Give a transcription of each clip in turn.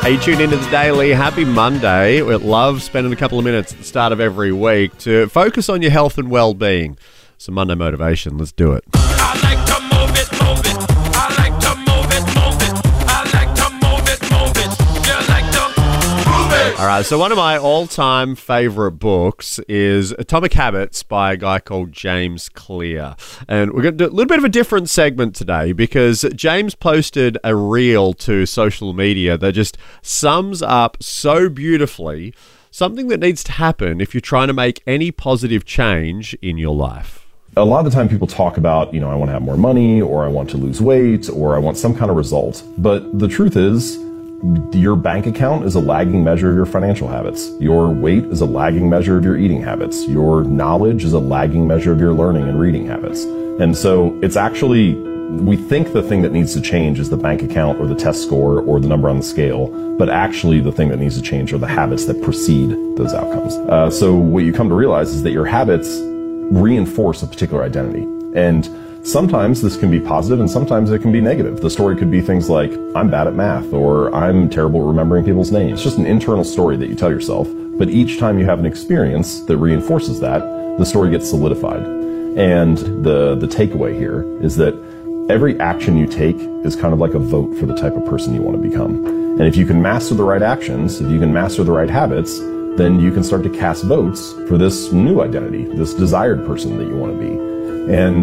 Hey, you tune into the Daily. Happy Monday. We love spending a couple of minutes at the start of every week to focus on your health and well-being. Some Monday motivation. Let's do it. I like to move it, move it. I like to move it, move it. I like to move it, move it. You like to move it. All right, so one of my all-time favorite books is Atomic Habits by a guy called James Clear. And we're going to do a little bit of a different segment today because James posted a reel to social media that just sums up so beautifully something that needs to happen if you're trying to make any positive change in your life. A lot of the time people talk about, I want to have more money, or I want to lose weight, or I want some kind of result. But the truth is, your bank account is a lagging measure of your financial habits. Your weight is a lagging measure of your eating habits. Your knowledge is a lagging measure of your learning and reading habits. And so it's actually, we think the thing that needs to change is the bank account or the test score or the number on the scale, but actually the thing that needs to change are the habits that precede those outcomes. So what you come to realize is that your habits reinforce a particular identity. And sometimes this can be positive and sometimes it can be negative. The story could be things like, I'm bad at math, or I'm terrible at remembering people's names. It's just an internal story that you tell yourself. But each time you have an experience that reinforces that, the story gets solidified. And the takeaway here is that every action you take is kind of like a vote for the type of person you want to become. And if you can master the right actions, if you can master the right habits, then you can start to cast votes for this new identity, this desired person that you want to be. And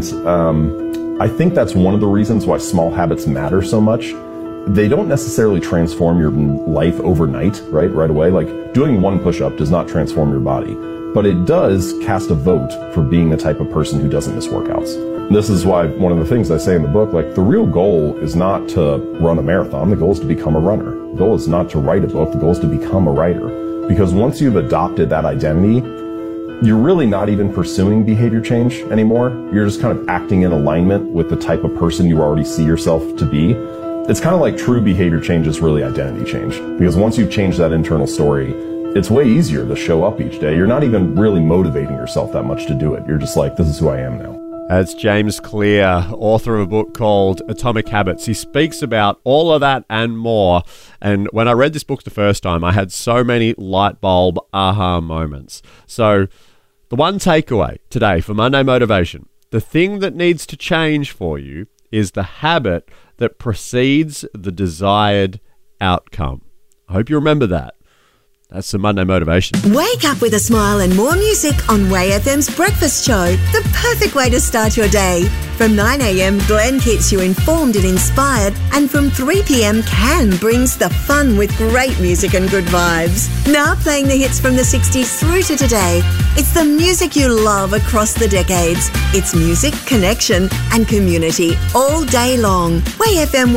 I think that's one of the reasons why small habits matter so much. They don't necessarily transform your life overnight, right away. Like doing one push-up does not transform your body, but it does cast a vote for being the type of person who doesn't miss workouts. This is why one of the things I say in the book, like the real goal is not to run a marathon. The goal is to become a runner. The goal is not to write a book. The goal is to become a writer. Because once you've adopted that identity, you're really not even pursuing behavior change anymore. You're just kind of acting in alignment with the type of person you already see yourself to be. It's kind of like true behavior change is really identity change. Because once you've changed that internal story, it's way easier to show up each day. You're not even really motivating yourself that much to do it. You're just like, this is who I am now. That's James Clear, author of a book called Atomic Habits. He speaks about all of that and more. And when I read this book the first time, I had so many light bulb aha moments. So the one takeaway today for Monday Motivation, the thing that needs to change for you is the habit that precedes the desired outcome. I hope you remember that. That's some Monday motivation. Wake up with a smile and more music on Way FM's Breakfast Show. The perfect way to start your day. From 9 a.m, Glenn keeps you informed and inspired. And from 3 p.m, Can brings the fun with great music and good vibes. Now playing the hits from the 60s through to today. It's the music you love across the decades. It's music, connection and community all day long. Way FM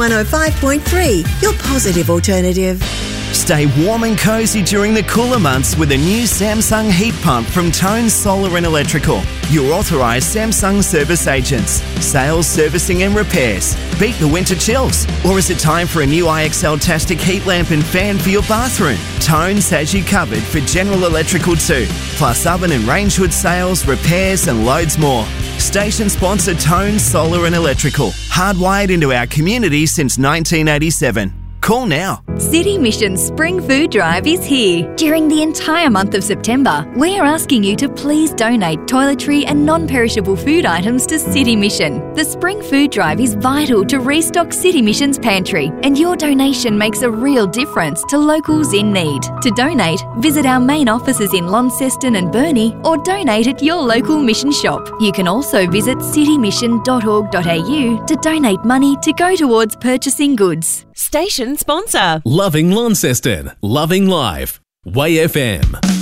105.3, your positive alternative. Stay warm and cozy during the cooler months with a new Samsung heat pump from Tone Solar and Electrical. Your authorised Samsung service agents. Sales, servicing and repairs. Beat the winter chills. Or is it time for a new IXL-tastic heat lamp and fan for your bathroom? Tones has you covered for General Electrical too. Plus oven and range hood sales, repairs and loads more. Station sponsor Tone Solar and Electrical. Hardwired into our community since 1987. Call now. City Mission Spring Food Drive is here. During the entire month of September, we are asking you to please donate toiletry and non-perishable food items to City Mission. The Spring Food Drive is vital to restock City Mission's pantry, and your donation makes a real difference to locals in need. To donate, visit our main offices in Launceston and Burnie or donate at your local mission shop. You can also visit citymission.org.au to donate money to go towards purchasing goods. Station sponsor. Loving Launceston. Loving Life. Way FM.